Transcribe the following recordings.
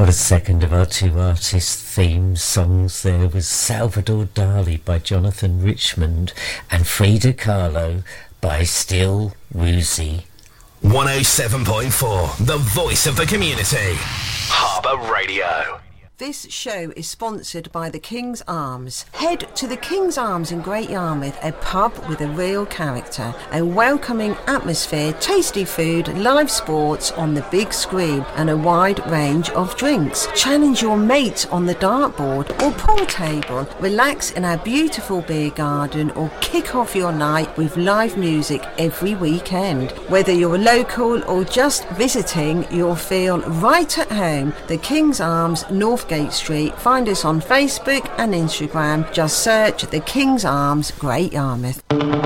Well, the second of our two artist theme songs there was Salvador Dali by Jonathan Richmond and Frida Kahlo by Still Woozy. 107.4, the voice of the community. Harbour Radio. This show is sponsored by the King's Arms. Head to the King's Arms in Great Yarmouth, a pub with a real character, a welcoming atmosphere, tasty food, live sports on the big screen and a wide range of drinks. Challenge your mate on the dartboard or pool table, relax in our beautiful beer garden or kick off your night with live music every weekend. Whether you're local or just visiting, you'll feel right at home. The King's Arms, Northgate Street. Find us on Facebook and Instagram. Just search the King's Arms, Great Yarmouth.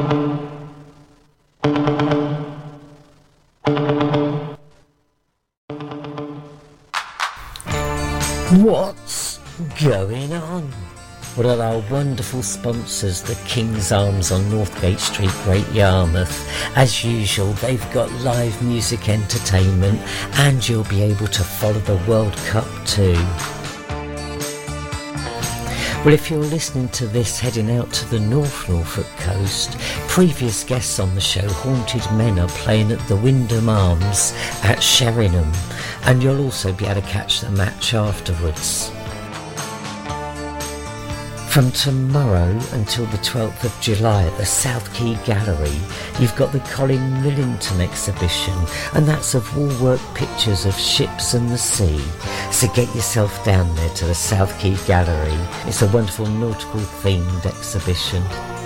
What's going on? Well, our wonderful sponsors, the King's Arms on Northgate Street, Great Yarmouth. As usual, they've got live music entertainment and you'll be able to follow the World Cup too. Well, if you're listening to this heading out to the North Norfolk coast, previous guests on the show, Haunted Men, are playing at the Wyndham Arms at Sheringham, and you'll also be able to catch the match afterwards. From tomorrow until the 12th of July at the South Quay Gallery, you've got the Colin Millington exhibition, and that's of woolwork pictures of ships and the sea. So get yourself down there to the South Quay Gallery. It's a wonderful nautical themed exhibition.